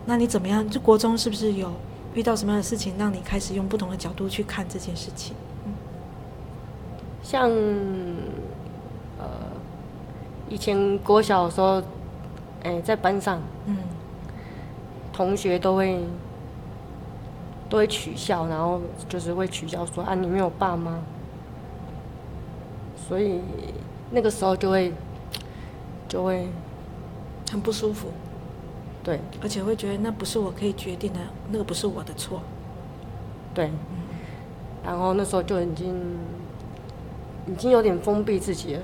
那你怎么样？就国中是不是有遇到什么样的事情，让你开始用不同的角度去看这件事情？ 像以前国小的时候，在班上，同学都会取笑，然后就是会取笑说啊，你没有爸妈，所以那个时候就会很不舒服， 对， 而且会觉得那不是我可以决定的，那个不是我的错， 对，然后那时候就已经有点封闭自己了，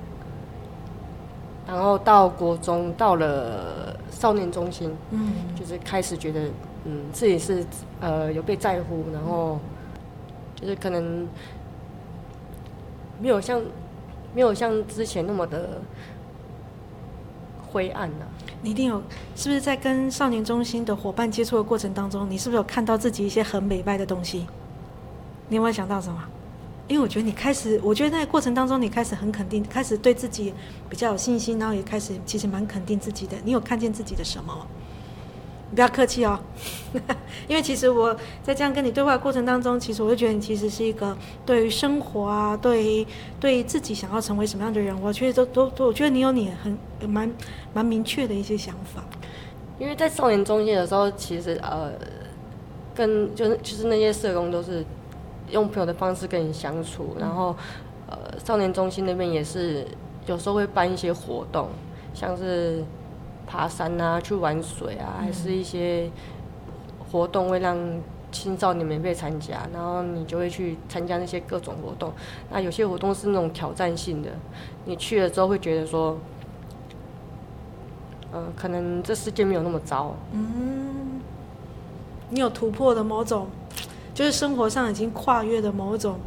然后到国中，到了少年中心，就是开始觉得，自己是有被在乎，然后就是可能没有像之前那么的灰暗啊。 你一定有，是不是在跟少年中心的伙伴接触的过程当中，你是不是有看到自己一些很美败的东西？你有没有想到什么？因为我觉得我觉得在过程当中，你开始很肯定，开始对自己比较有信心，然后也开始其实蛮肯定自己的。你有看见自己的什么？你不要客气哦，因为其实我在这样跟你对话的过程当中，其实我就觉得你其实是一个对于生活啊，对于自己想要成为什么样的人，我觉得我觉得你有蛮明确的一些想法。 因为在少年中心的时候，其实跟就是那些社工都是用朋友的方式跟你相处，然后少年中心那边也是有时候会办一些活动，像是爬山啊、去玩水啊，还是一些活动会让青少年免费参加，然后你就会去参加那些各种活动。那有些活动是那种挑战性的，你去了之后会觉得说，可能这世界没有那么糟。 你有突破的某种，就是生活上已经跨越的某种，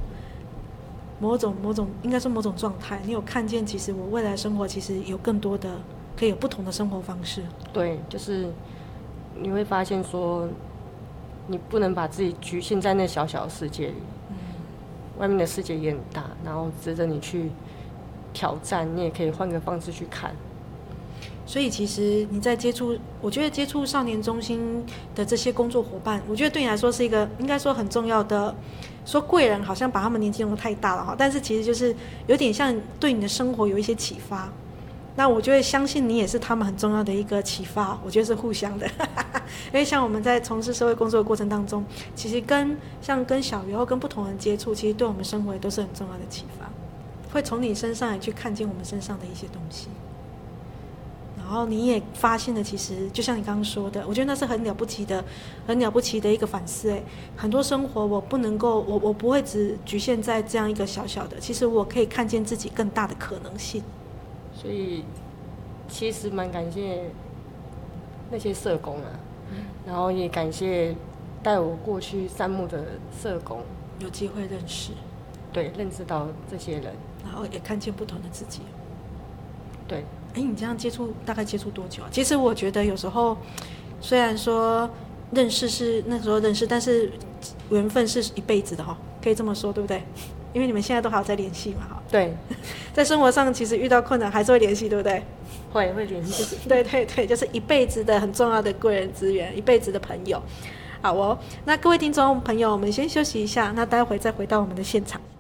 应该说某种状态。你有看见，其实我未来生活其实有更多的可以有不同的生活方式。 对，就是你会发现说，你不能把自己局限在那小小的世界里，外面的世界也很大，然后值得你去挑战。你也可以换个方式去看。 所以其实你在我觉得接触少年中心的这些工作伙伴，我觉得对你来说是一个应该说很重要的。说贵人好像把他们年纪用得太大了哈，但是其实就是有点像对你的生活有一些启发。那我就会相信你也是他们很重要的一个启发，我觉得是互相的。因为像我们在从事社会工作的过程当中，其实跟小鱼或跟不同人接触，其实对我们生活也都是很重要的启发，会从你身上也去看见我们身上的一些东西。然后你也发现了，其实就像你刚刚说的，我觉得那是很了不起的一个反思。很多生活我不能够，我不会只局限在这样一个小小的，其实我可以看见自己更大的可能性。 所以其实蛮感谢那些社工啊，然后也感谢带我过去山木的社工， 有机会认识， 对，认识到这些人， 然后也看见不同的自己。 对。 你这样大概接触多久啊？其实我觉得有时候虽然说认识是那时候认识，但是缘分是一辈子的哈，可以这么说对不对？因为你们现在都还有在联系嘛哈。 对，在生活上其实遇到困难还是会联系，对不对？ 会联系。 对对对，就是一辈子的很重要的贵人资源，一辈子的朋友。好哦，那各位听众朋友，我们先休息一下，那待会再回到我们的现场。